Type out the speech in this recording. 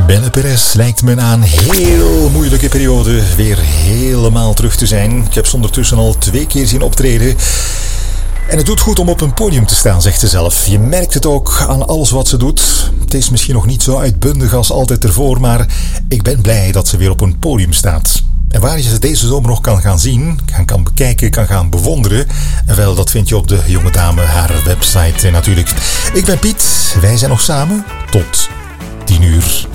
Belle Perez lijkt me na een heel moeilijke periode weer helemaal terug te zijn. Ik heb ze ondertussen al 2 keer zien optreden. En het doet goed om op een podium te staan, zegt ze zelf. Je merkt het ook aan alles wat ze doet. Het is misschien nog niet zo uitbundig als altijd ervoor, maar ik ben blij dat ze weer op een podium staat. En waar je ze deze zomer nog kan gaan zien, kan bekijken, kan gaan bewonderen, en wel, dat vind je op de jonge dame haar website natuurlijk. Ik ben Piet, wij zijn nog samen tot 10 uur.